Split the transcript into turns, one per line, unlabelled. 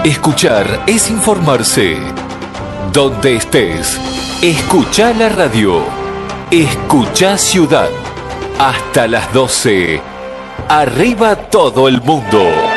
Escuchar es informarse. Donde estés, escuchá la radio. Escuchá Ciudad. Hasta las 12. Arriba todo el mundo.